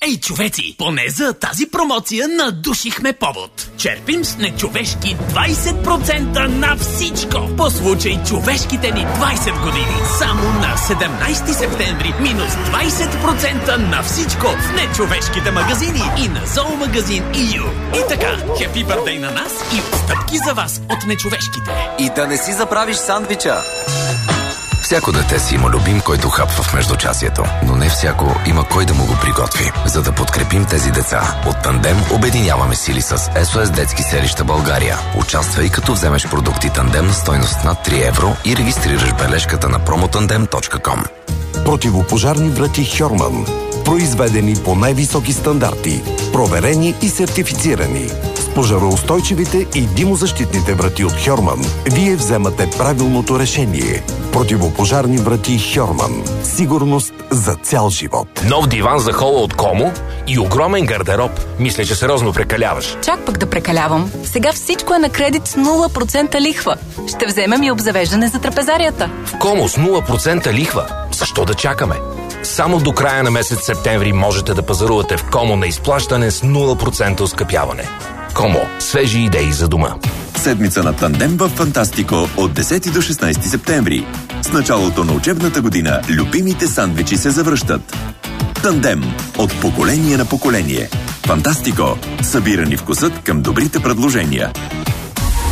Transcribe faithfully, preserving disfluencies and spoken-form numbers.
Ей, човеци, поне за тази промоция надушихме повод. Черпим с нечовешки двайсет процента на всичко по случай човешките ни двайсет години. Само на седемнайсети септември минус двайсет процента на всичко в нечовешките магазини и на зоомагазин и ю. И така, хепи бърдей на нас и отстъпки за вас от нечовешките. И да не си забравиш сандвича. Всяко дете си има любим, който хапва в междучасието, но не всяко има кой да му го приготви. За да подкрепим тези деца, от Тандем обединяваме сили с ес о ес Детски селища България. Участвай, като вземеш продукти Тандем на стойност над три евро и регистрираш бележката на промотандем точка ком. Противопожарни врати Хьорман. Произведени по най-високи стандарти. Проверени и сертифицирани. С пожароустойчивите и димозащитните врати от Хьорман вие вземате правилното решение. Противопожарни врати Хьорман. Сигурност за цял живот. Нов диван за хола от Комо и огромен гардероб. Мисля, че сериозно прекаляваш. Чак пък да прекалявам. Сега всичко е на кредит с нула процента лихва. Ще вземем и обзавеждане за трапезарията. В Комо с нула процента лихва. Защо да чакаме? Само до края на месец септември можете да пазарувате в Комо на изплащане с нула процента оскъпяване. Комо. Свежи идеи за дома. Седмица на Тандем в Фантастико от десети до шестнайсети септември. С началото на учебната година любимите сандвичи се завръщат. Тандем. От поколение на поколение. Фантастико. Събирани вкусът към добрите предложения.